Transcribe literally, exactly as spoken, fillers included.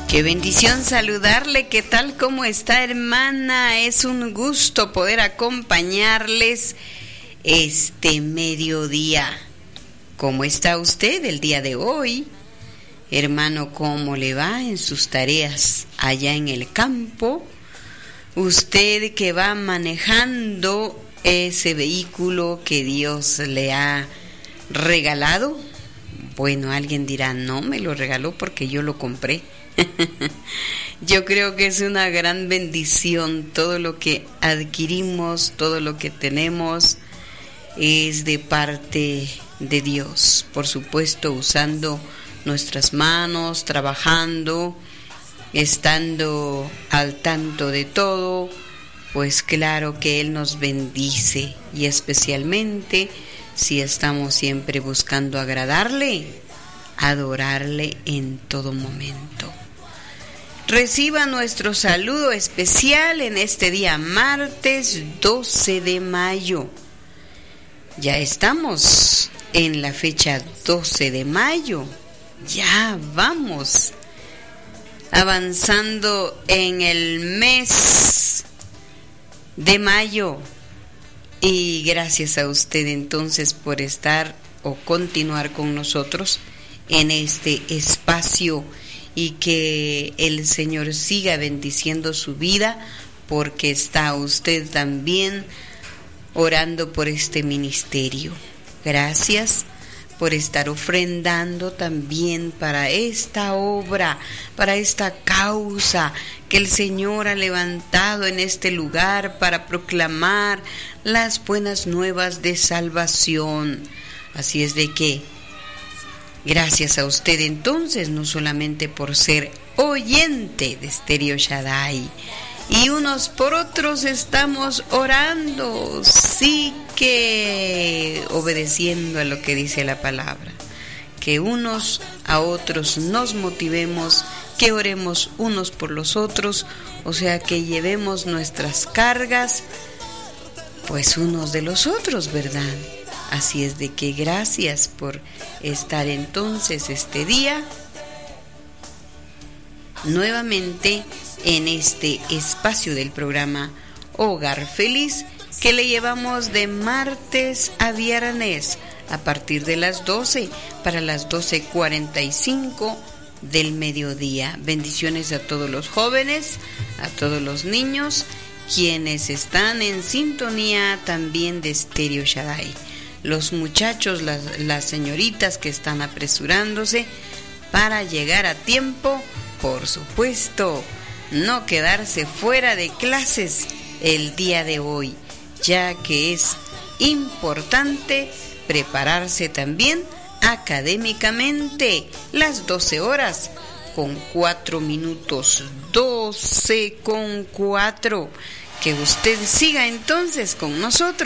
Qué bendición saludarle. ¿Qué tal? ¿Cómo está, hermana? Es un gusto poder acompañarles este mediodía. ¿Cómo está usted el día de hoy? Hermano, ¿cómo le va en sus tareas allá en el campo? Usted que va manejando ese vehículo que Dios le ha regalado. Bueno, alguien dirá, no, me lo regaló porque yo lo compré. Yo creo que es una gran bendición. Todo lo que adquirimos, todo lo que tenemos es de parte de Dios. Por supuesto, usando nuestras manos, trabajando, estando al tanto de todo, pues claro que Él nos bendice, y especialmente si estamos siempre buscando agradarle, adorarle en todo momento. Reciba nuestro saludo especial en este día martes doce de mayo. Ya estamos en la fecha doce de mayo. Ya vamos avanzando en el mes de mayo. Y gracias a usted entonces por estar o continuar con nosotros en este espacio, y que el Señor siga bendiciendo su vida, porque está usted también orando por este ministerio. Gracias por estar ofrendando también para esta obra, para esta causa que el Señor ha levantado en este lugar para proclamar las buenas nuevas de salvación. Así es de que gracias a usted entonces, no solamente por ser oyente de Stereo Shaddai, y unos por otros estamos orando, sí, que obedeciendo a lo que dice la palabra, que unos a otros nos motivemos, que oremos unos por los otros, o sea, que llevemos nuestras cargas pues unos de los otros, ¿verdad? Así es de que gracias por estar entonces este día nuevamente en este espacio del programa Hogar Feliz, que le llevamos de martes a viernes a partir de las doce para las doce cuarenta y cinco del mediodía. Bendiciones a todos los jóvenes, a todos los niños, quienes están en sintonía también de Stereo Shaddai. Los muchachos, las, las señoritas que están apresurándose para llegar a tiempo, por supuesto, no quedarse fuera de clases el día de hoy, ya que es importante prepararse también académicamente. Las doce horas con cuatro minutos, doce con cuatro. Que usted siga entonces con nosotros